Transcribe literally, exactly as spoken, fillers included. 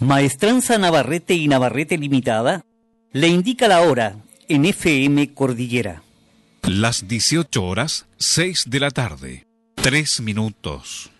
Maestranza Navarrete y Navarrete Limitada le indica la hora en F M Cordillera. Las dieciocho horas, seis de la tarde, tres minutos.